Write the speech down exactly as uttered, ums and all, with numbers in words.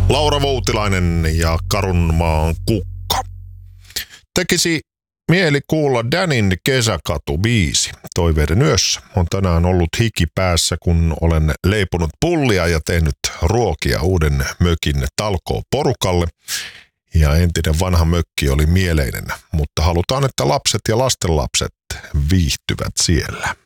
Laura Voutilainen ja Karunmaan kukka. Tekisi mieli kuulla Danin Kesäkatu-biisi. Toiveiden yössä on tänään ollut hiki päässä, kun olen leiponut pullia ja tehnyt ruokia uuden mökin talkoo porukalle. Ja entinen vanha mökki oli mieleinen, mutta halutaan, että lapset ja lastenlapset viihtyvät siellä.